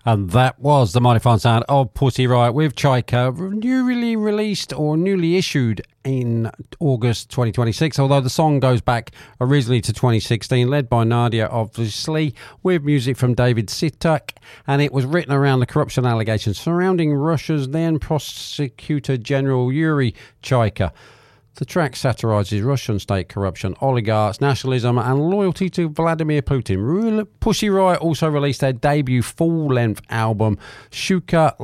And that was the mighty fine sound of Pussy Riot with Chaika, newly released or newly issued in August 2026, although the song goes back originally to 2016, led by Nadia, obviously, with music from David Sitak, and it was written around the corruption allegations surrounding Russia's then Prosecutor General Yuri Chaika. The track satirises Russian state corruption, oligarchs, nationalism and loyalty to Vladimir Putin. Pussy Riot also released their debut full-length album, Shuka